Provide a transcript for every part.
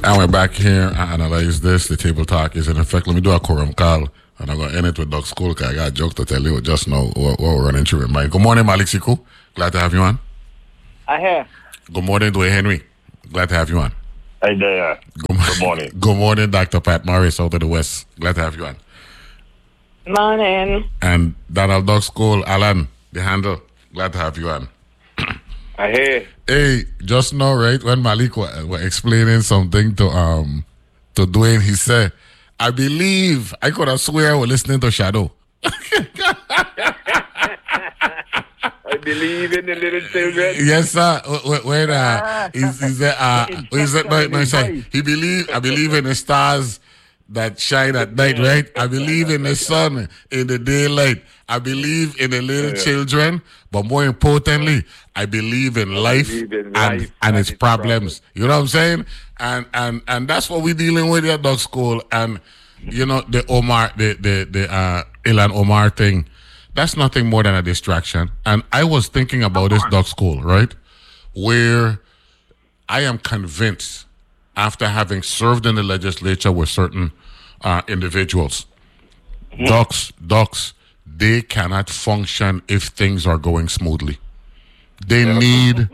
And we're back here. I analyze this. The table talk is in effect. Let me do a quorum call. And I'm going to end it with Doc School because I got a joke to tell you just now what we're running through in mind. Good morning, Malik Siku. Glad to have you on. I hear. Good morning, Dwayne Henry. Glad to have you on. Hey there. Good morning. Good morning, Dr. Pat Morris out of the West. Glad to have you on. Morning. And Donald Doc School, Alan, the handle. Glad to have you on. I hear. Hey, just now, right, when Malik was explaining something to Dwayne, he said, I believe, I could have swear I was listening to Shadow. I believe in the little children. Yes, sir. When he said, I believe in the stars that shine at night, right? I believe in the sun in the daylight. I believe in the little children, but more importantly, I believe in life and its problems. You know what I'm saying? And that's what we're dealing with at Doc School. And you know the Ilhan Omar thing. That's nothing more than a distraction. And I was thinking about this Doc School, right? Where I am convinced, after having served in the legislature with certain individuals, docs, they cannot function if things are going smoothly. They need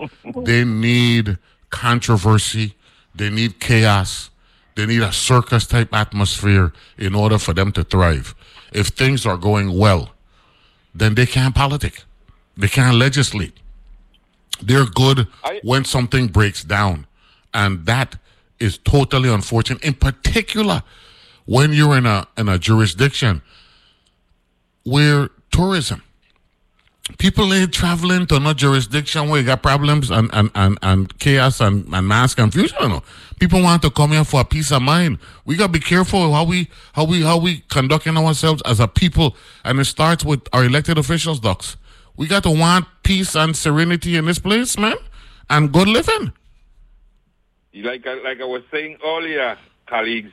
controversy. They need chaos. They need a circus type atmosphere in order for them to thrive. If things are going well, then they can't politic. They can't legislate. They're good when something breaks down. And that is totally unfortunate. In particular, when you're in a jurisdiction where tourism, people ain't traveling to no jurisdiction where you got problems and chaos and mass confusion. You know. People want to come here for a peace of mind. We gotta be careful how we conducting ourselves as a people, and it starts with our elected officials, docs. We got to want peace and serenity in this place, man, and good living. Like I was saying earlier, colleagues,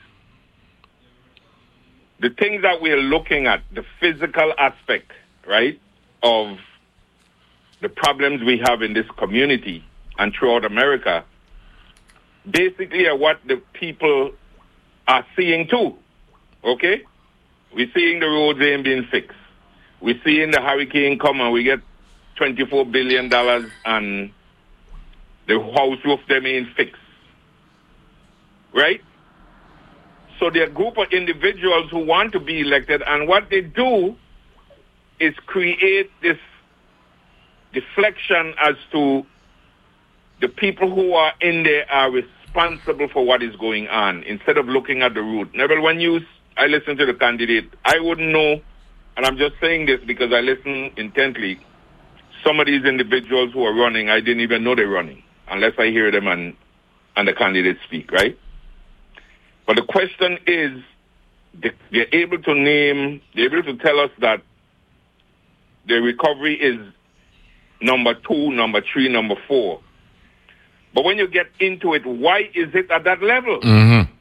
the things that we're looking at, the physical aspect, right, of the problems we have in this community and throughout America, basically are what the people are seeing too, okay? We're seeing the roads ain't being fixed. We're seeing the hurricane come and we get $24 billion and the house roof them ain't fixed, right? So there are a group of individuals who want to be elected, and what they do is create this deflection as to the people who are in there are responsible for what is going on instead of looking at the root. Neville, when I listen to the candidate, I wouldn't know, and I'm just saying this because I listen intently, some of these individuals who are running, I didn't even know they're running unless I hear them and the candidates speak, right? But the question is, they're able to tell us that the recovery is number 2, number 3, number 4. But when you get into it, why is it at that level? Mm-hmm.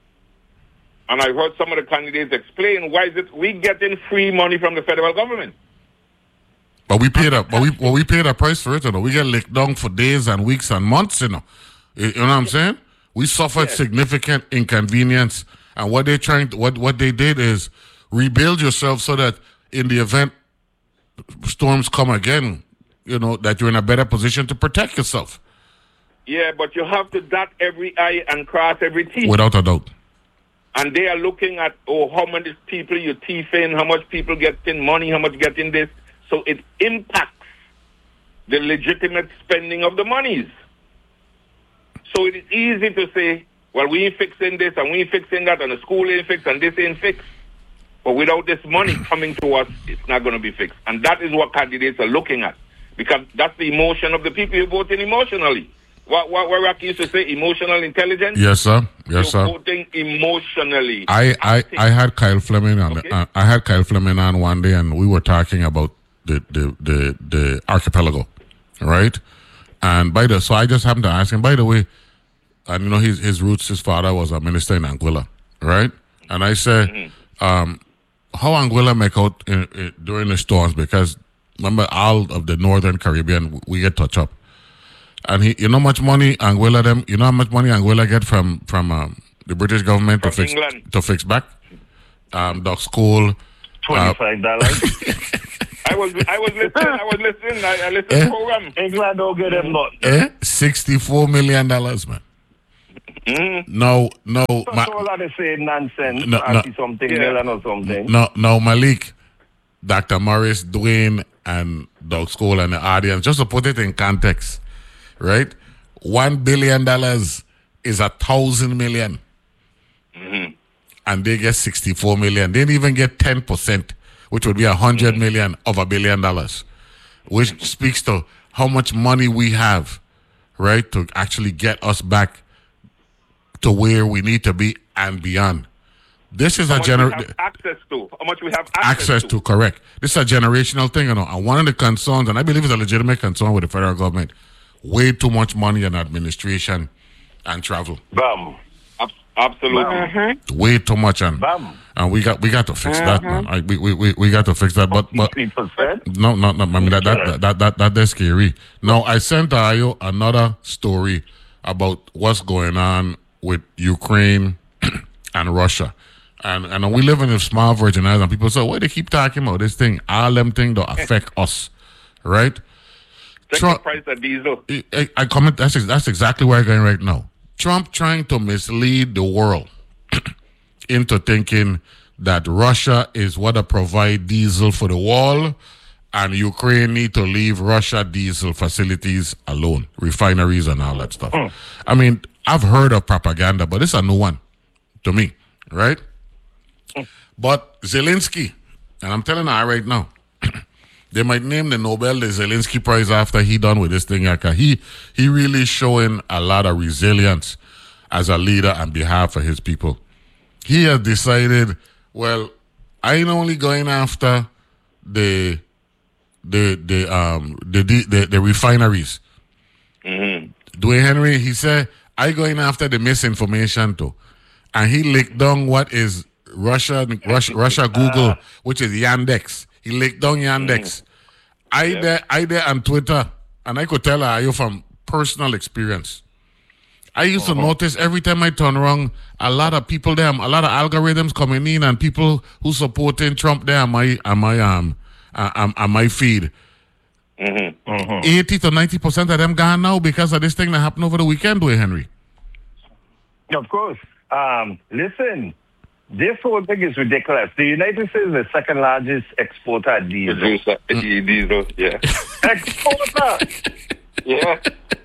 And I heard some of the candidates explain why is it we getting free money from the federal government. But we paid we paid a price for it, you know. We get licked down for days and weeks and months, you know. You know what I'm saying? We suffered significant inconvenience, and what they did is rebuild yourself so that in the event storms come again, you know, that you're in a better position to protect yourself. Yeah, but you have to dot every I and cross every T. Without a doubt. And they are looking at, how many people you thief in, how much people getting money, how much getting this. So it impacts the legitimate spending of the monies. So it is easy to say, well, we ain't fixing this and we ain't fixing that and the school ain't fixed and this ain't fixed. But without this money coming to us, it's not going to be fixed. And that is what candidates are looking at. Because that's the emotion of the people who voting emotionally. What Rocky used to say, emotional intelligence? Yes, sir. Yes, sir. Voting emotionally. I had Kyle Fleming on. Okay. I had Kyle Fleming on one day, and we were talking about the archipelago, right? And so I just happened to ask him. By the way, and you know his roots. His father was a minister in Anguilla, right? And I said, how Anguilla make out during the storms? Because remember, all of the northern Caribbean we get touched up. And you know how much money Anguilla get from the British government From to fix England. back dog school. $25. I was listening. I listened to the program. England don't get them nothing. $64 million, man. Mm-hmm. No, That's all of the same nonsense. No. Something Yeah. million or something. no, Malik, Dr. Morris, Dwayne, and Doug School and the audience, just to put it in context, right? $1 billion is 1,000 million. Mm-hmm. And they get 64 million. They didn't even get 10%, which would be 100 million of $1 billion, which speaks to how much money we have, right, to actually get us back to where we need to be and beyond. This is How a much we have access to? How much we have access to, correct. This is a generational thing, And one of the concerns, and I believe it's a legitimate concern with the federal government, way too much money in administration and travel. Bam. Absolutely. Way too much, and Bam. we got to fix that, man. We got to fix that, but 3%. no. I mean that's scary. Now I sent Ayo another story about what's going on with Ukraine and Russia, and we live in a small Virgin Islands. And people say, why they keep talking about this thing? All them things don't affect us, right? Check the price of diesel. I comment. That's exactly where I'm going right now. Trump trying to mislead the world into thinking that Russia is what provide diesel for the wall, and Ukraine need to leave Russia diesel facilities alone, refineries and all that stuff. I mean, I've heard of propaganda, but it's a new one to me, right? But Zelensky, and I'm telling you right now, they might name the Nobel the Zelensky Prize after he done with this thing. He really showing a lot of resilience as a leader on behalf of his people. He has decided, well, I ain't only going after the refineries. Mm-hmm. Dwayne Henry, he said, I going after the misinformation too. And he licked down what is Russia Google, which is Yandex. He licked down Yandex. I there on Twitter, and I could tell her, are you from personal experience? I used to notice every time I turn around, a lot of people there, a lot of algorithms coming in, and people who supporting Trump there on my feed. 80 to 90% of them gone now because of this thing that happened over the weekend, Dwayne Henry. Of course. Listen, this whole thing is ridiculous. The United States is the second largest exporter of diesel. Diesel, yeah. Exporter! Yeah.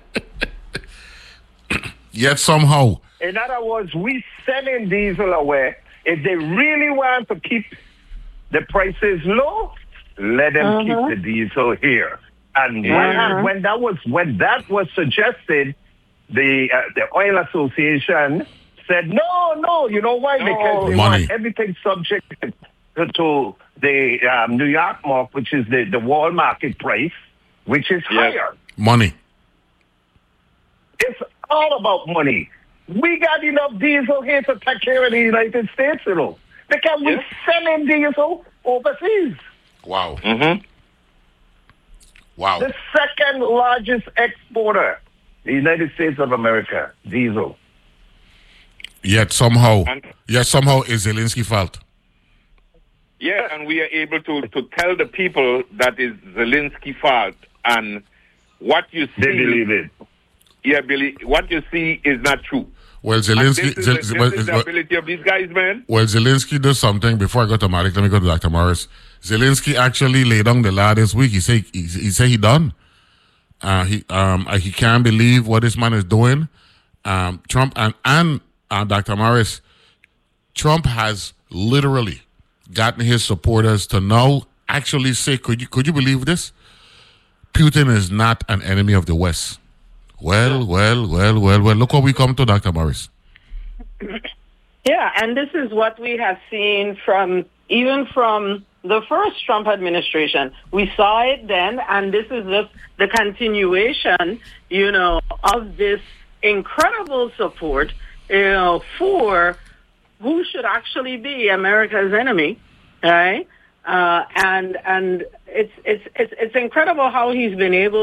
Yet somehow. In other words, we sending diesel away. If they really want to keep the prices low, let them keep the diesel here. And when that was suggested, the Oil Association said, no, you know why? Because they want everything subject to the New York market, which is the world market price, which is higher. Money. It's all about money. We got enough diesel here to take care of the United States, because we're selling diesel overseas. Wow. Mm-hmm. Wow. The second largest exporter, the United States of America, diesel. Yet somehow it's Zelensky's fault. Yeah, and we are able to tell the people that is Zelensky's fault, and what you see... They believe it. Yeah, what you see is not true. Well, Zelensky... This is the ability of these guys, man. Well, Zelensky does something. Before I go to Malik, let me go to Dr. Morris. Zelensky actually laid down the law this week. He said he done. He can't believe what this man is doing. Trump and Dr. Morris, Trump has literally gotten his supporters to now actually say, could you believe this? Putin is not an enemy of the West. Well. Look what we come to, Dr. Morris. Yeah, and this is what we have seen from the first Trump administration. We saw it then, and this is just the continuation, of this incredible support, for who should actually be America's enemy, right? And it's incredible how he's been able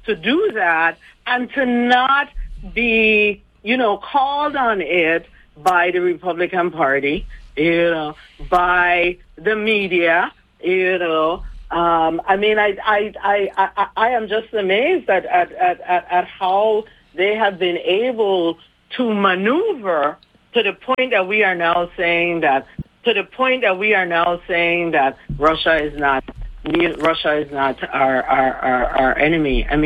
to do that and to not be, called on it by the Republican Party, by the media, I mean, I am just amazed at how they have been able to maneuver to the point that we are now saying that Russia is not our enemy. I mean,